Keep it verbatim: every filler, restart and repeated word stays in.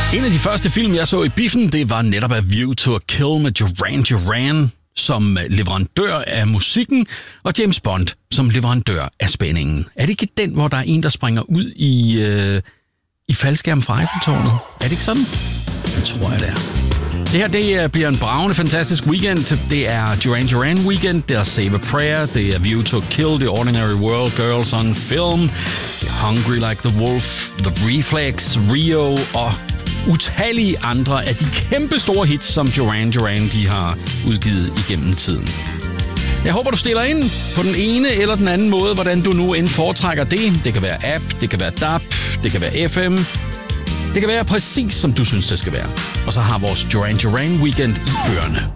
En af de første film, jeg så i biffen, det var netop A View to a Kill med Duran Duran som leverandør af musikken, og James Bond som leverandør af spændingen. Er det ikke den, hvor der er en, der springer ud i, øh, i faldskærm fra Eiffeltårnet? Er det ikke sådan? Det tror jeg, det er. Det her, det bliver en bravende, fantastisk weekend. Det er Duran Duran weekend, det er Save a Prayer, det er View to a Kill, The Ordinary World, Girls on Film, det er Hungry Like the Wolf, The Reflex, Rio og utallige andre af de kæmpe store hits, som Duran Duran de har udgivet igennem tiden. Jeg håber, du stiller ind på den ene eller den anden måde, hvordan du nu end foretrækker det. Det kan være app, det kan være D A B, det kan være F M. Det kan være præcis, som du synes, det skal være. Og så har vores Duran Duran weekend i ørerne.